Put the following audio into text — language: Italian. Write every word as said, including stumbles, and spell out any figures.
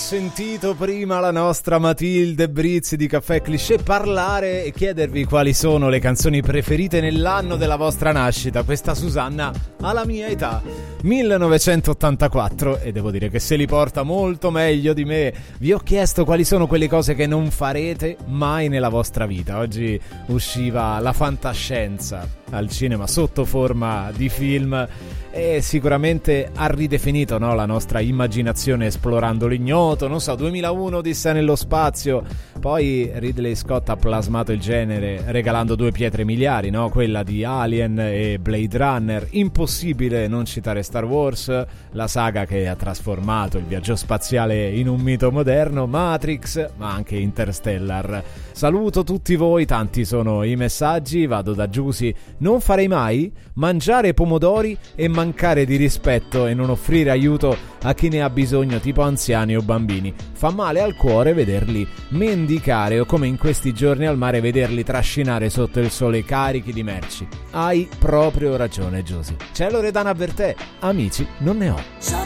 sentito prima la nostra Matilde Brizzi di Caffè Cliché parlare e chiedervi quali sono le canzoni preferite nell'anno della vostra nascita. Questa Susanna ha la mia età, millenovecentottantaquattro, e devo dire che se li porta molto meglio di me. Vi ho chiesto quali sono quelle cose che non farete mai nella vostra vita. Oggi usciva La fantascienza al cinema sotto forma di film e sicuramente ha ridefinito, no, la nostra immaginazione esplorando l'ignoto. Non so, duemilauno Odissea nello spazio, poi Ridley Scott ha plasmato il genere regalando due pietre miliari, no? Quella di Alien e Blade Runner. Impossibile non citare Star Wars, la saga che ha trasformato il viaggio spaziale in un mito moderno, Matrix, ma anche Interstellar. Saluto tutti voi, tanti sono i messaggi, vado da Giusy. Non farei mai mangiare pomodori e mancare di rispetto e non offrire aiuto a chi ne ha bisogno, tipo anziani o bambini. Fa male al cuore vederli mendicare o, come in questi giorni al mare, vederli trascinare sotto il sole carichi di merci. Hai proprio ragione, Giusy. C'è Loredana Bertè, amici non ne ho.